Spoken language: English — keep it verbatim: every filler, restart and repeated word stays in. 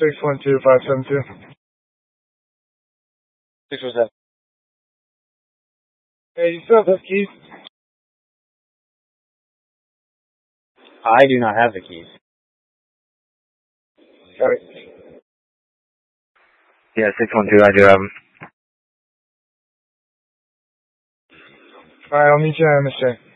six one two five seven two. six one seven. Hey, you still have those keys? I do not have the keys. Sorry. Yeah, six one two, I do have them. Alright, I'll meet you at M S J.